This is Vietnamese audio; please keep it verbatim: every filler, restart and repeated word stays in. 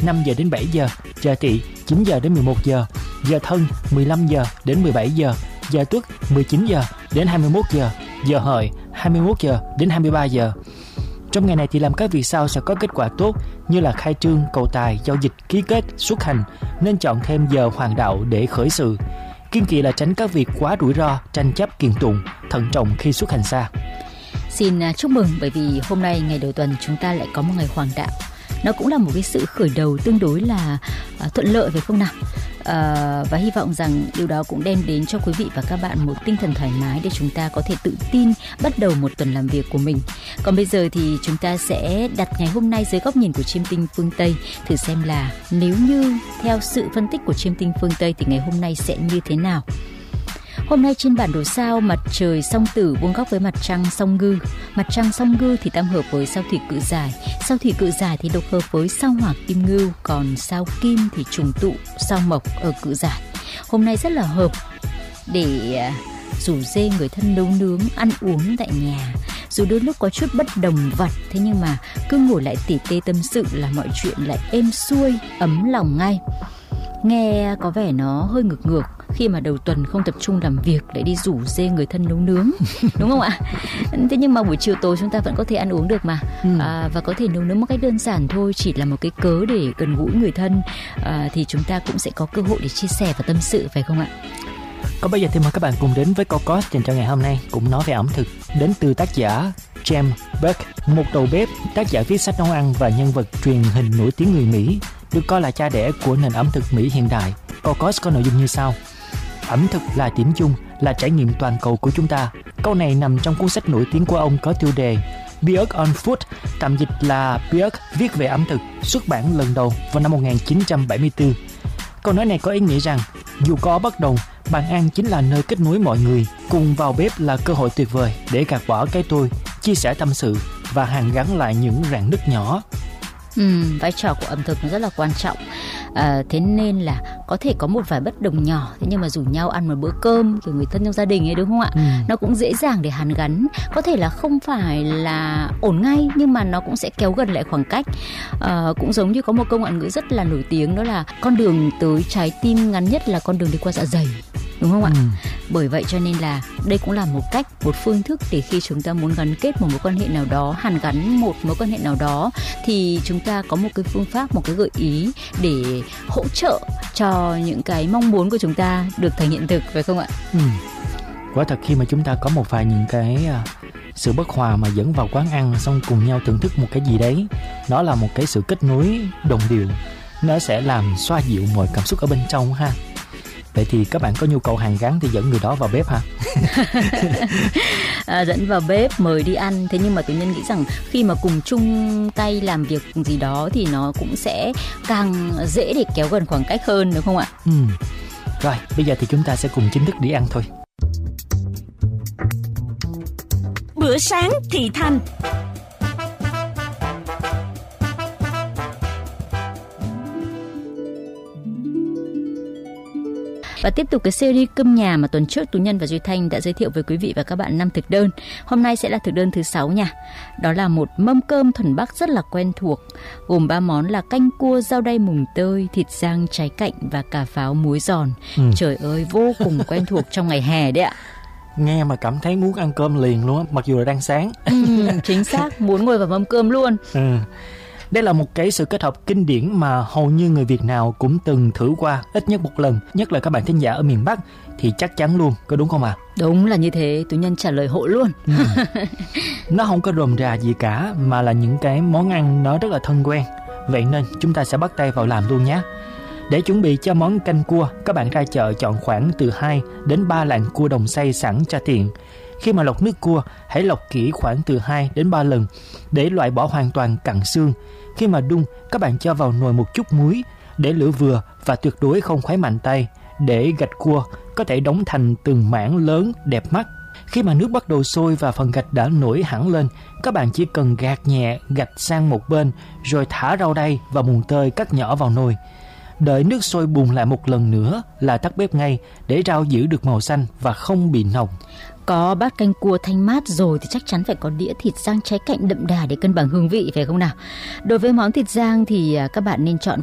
năm giờ đến bảy giờ, giờ Tỵ chín giờ đến mười một giờ, giờ Thân mười lăm giờ đến mười bảy giờ, giờ Tuất mười chín giờ đến hai mươi mốt giờ, giờ Hợi hai mươi mốt giờ đến hai mươi ba giờ. Trong ngày này thì làm các việc sau sẽ có kết quả tốt, như là khai trương, cầu tài, giao dịch, ký kết, xuất hành, nên chọn thêm giờ hoàng đạo để khởi sự. Kiêng kỵ là tránh các việc quá rủi ro, tranh chấp kiện tụng, thận trọng khi xuất hành xa. Xin chúc mừng bởi vì hôm nay ngày đầu tuần chúng ta lại có một ngày hoàng đạo. Nó cũng là một cái sự khởi đầu tương đối là uh, thuận lợi phải không nào? Uh, và hy vọng rằng điều đó cũng đem đến cho quý vị và các bạn một tinh thần thoải mái để chúng ta có thể tự tin bắt đầu một tuần làm việc của mình. Còn bây giờ thì chúng ta sẽ đặt ngày hôm nay dưới góc nhìn của Chiêm Tinh Phương Tây, thử xem là nếu như theo sự phân tích của Chiêm Tinh Phương Tây thì ngày hôm nay sẽ như thế nào. Hôm nay trên bản đồ sao, mặt trời Song Tử vuông góc với mặt trăng Song Ngư. Mặt trăng Song Ngư thì tam hợp với sao Thủy Cự Giải, sao Thủy Cự Giải thì độc hợp với sao Hỏa Kim Ngưu, còn sao Kim thì trùng tụ sao Mộc ở Cự Giải. Hôm nay rất là hợp để rủ rê người thân nấu nướng, ăn uống tại nhà. Dù đôi lúc có chút bất đồng vặt, thế nhưng mà cứ ngồi lại tỉ tê tâm sự là mọi chuyện lại êm xuôi, ấm lòng ngay. Nghe có vẻ nó hơi ngược ngược khi mà đầu tuần không tập trung làm việc lại đi rủ rê người thân nấu nướng, đúng không ạ? Thế nhưng mà buổi chiều tối chúng ta vẫn có thể ăn uống được mà, ừ. à, và có thể nấu nướng một cách đơn giản thôi, chỉ là một cái cớ để gần gũi người thân, à, thì chúng ta cũng sẽ có cơ hội để chia sẻ và tâm sự, phải không ạ? Còn bây giờ thì mời các bạn cùng đến với câu có dành cho ngày hôm nay, cũng nói về ẩm thực, đến từ tác giả James Burke, một đầu bếp, tác giả viết sách nấu ăn và nhân vật truyền hình nổi tiếng người Mỹ, được coi là cha đẻ của nền ẩm thực Mỹ hiện đại. Câu có có nội dung như sau: ẩm thực là điểm chung, là trải nghiệm toàn cầu của chúng ta. Câu này nằm trong cuốn sách nổi tiếng của ông có tiêu đề Beard on Food, tạm dịch là Beard viết về ẩm thực, xuất bản lần đầu vào năm một nghìn chín trăm bảy mươi tư. Câu nói này có ý nghĩa rằng dù có bất đồng, bàn ăn chính là nơi kết nối mọi người. Cùng vào bếp là cơ hội tuyệt vời để gạt bỏ cái tôi, chia sẻ tâm sự và hàn gắn lại những rạn nứt nhỏ. Ừ, vai trò của ẩm thực rất là quan trọng, à, thế nên là có thể có một vài bất đồng nhỏ, thế nhưng mà rủ nhau ăn một bữa cơm kiểu người thân trong gia đình ấy, đúng không ạ? Ừ. Nó cũng dễ dàng để hàn gắn, có thể là không phải là ổn ngay nhưng mà nó cũng sẽ kéo gần lại khoảng cách. À, cũng giống như có một câu ngoại ngữ rất là nổi tiếng, đó là con đường tới trái tim ngắn nhất là con đường đi qua dạ dày, đúng không ạ? Ừ. Bởi vậy cho nên là đây cũng là một cách, một phương thức để khi chúng ta muốn gắn kết một mối quan hệ nào đó, hàn gắn một mối quan hệ nào đó, thì chúng ta có một cái phương pháp, một cái gợi ý để hỗ trợ cho những cái mong muốn của chúng ta được thành hiện thực, phải không ạ? Ừ. Quả thật khi mà chúng ta có một vài những cái uh, sự bất hòa mà dẫn vào quán ăn xong cùng nhau thưởng thức một cái gì đấy, đó là một cái sự kết nối đồng điệu, nó sẽ làm xoa dịu mọi cảm xúc ở bên trong ha. Vậy thì các bạn có nhu cầu hàn gắn thì dẫn người đó vào bếp hả? à, dẫn vào bếp, mời đi ăn. Thế nhưng mà tôi nhân nghĩ rằng khi mà cùng chung tay làm việc gì đó thì nó cũng sẽ càng dễ để kéo gần khoảng cách hơn, đúng không ạ? Ừ. Rồi, bây giờ thì chúng ta sẽ cùng chính thức đi ăn thôi. Bữa sáng thị thành. Và tiếp tục cái series cơm nhà mà tuần trước Tú Nhân và Duy Thanh đã giới thiệu với quý vị và các bạn năm thực đơn. Hôm nay sẽ là thực đơn thứ sáu nha. Đó là một mâm cơm thuần Bắc rất là quen thuộc, gồm ba món là canh cua, rau đay mùng tơi, thịt rang trái cạnh và cà pháo muối giòn. Ừ. Trời ơi, vô cùng quen thuộc trong ngày hè đấy ạ. Nghe mà cảm thấy muốn ăn cơm liền luôn á, mặc dù là đang sáng. Ừ, chính xác, muốn ngồi vào mâm cơm luôn. Ừ. Đây là một cái sự kết hợp kinh điển mà hầu như người Việt nào cũng từng thử qua ít nhất một lần, nhất là các bạn thính giả ở miền Bắc thì chắc chắn luôn, có đúng không ạ? À? Đúng là như thế, Tú Nhân trả lời hộ luôn. Ừ. Nó không có rườm rà gì cả, mà là những cái món ăn nó rất là thân quen. Vậy nên chúng ta sẽ bắt tay vào làm luôn nhé. Để chuẩn bị cho món canh cua, các bạn ra chợ chọn khoảng từ hai đến ba lạng cua đồng xay sẵn cho tiện. Khi mà lọc nước cua, hãy lọc kỹ khoảng từ hai đến ba lần để loại bỏ hoàn toàn cặn xương. Khi mà đun, các bạn cho vào nồi một chút muối, để lửa vừa và tuyệt đối không khuấy mạnh tay, để gạch cua có thể đóng thành từng mảng lớn đẹp mắt. Khi mà nước bắt đầu sôi và phần gạch đã nổi hẳn lên, các bạn chỉ cần gạt nhẹ gạch sang một bên, rồi thả rau đay và mùng tơi cắt nhỏ vào nồi. Đợi nước sôi bùng lại một lần nữa là tắt bếp ngay để rau giữ được màu xanh và không bị nồng. Có bát canh cua thanh mát rồi thì chắc chắn phải có đĩa thịt rang trái cạnh đậm đà để cân bằng hương vị, phải không nào? Đối với món thịt rang thì các bạn nên chọn